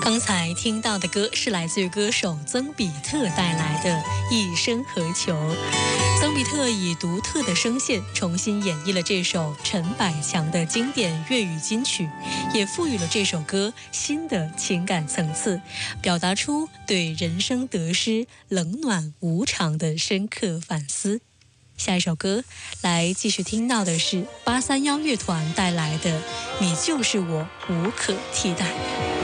刚才听到的歌是来自于歌手曾比特带来的《一生何求》。曾比特以独特的声线重新演绎了这首陈百强的经典粤语金曲，也赋予了这首歌新的情感层次，表达出对人生得失、冷暖无常的深刻反思。下一首歌来继续听到的是831乐团带来的《你就是我无可替代》。